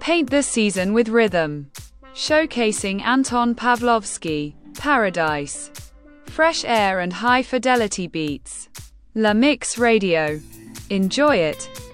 Paint the season with rhythm. Showcasing Anton Pavlovsky, Paradise. Fresh air and high-fidelity beats. La Mix Radio. Enjoy it.